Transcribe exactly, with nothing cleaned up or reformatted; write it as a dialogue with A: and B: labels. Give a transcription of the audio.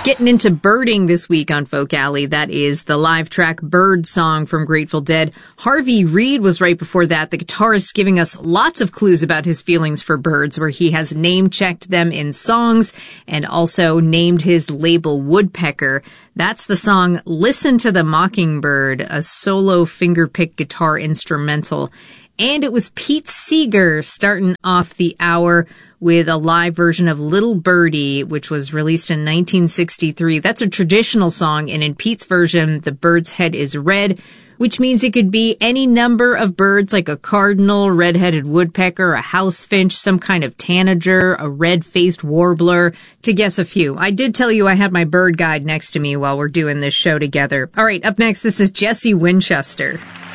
A: Getting into birding this week on Folk Alley. That is the live track Bird song from Grateful Dead. Harvey Reid was right before that, the guitarist giving us lots of clues about his feelings for birds, where he has name-checked them in songs and also named his label Woodpecker. That's the song Listen to the Mockingbird, a solo finger-pick guitar instrumental. And it was Pete Seeger starting off the hour with a live version of Little Birdie, which was released in nineteen sixty-three. That's a traditional song, and in Pete's version, the bird's head is red, which means it could be any number of birds like a cardinal, red-headed woodpecker, a house finch, some kind of tanager, a red-faced warbler, to guess a few. I did tell you I had my bird guide next to me while we're doing this show together. All right, up next, this is Jesse Winchester.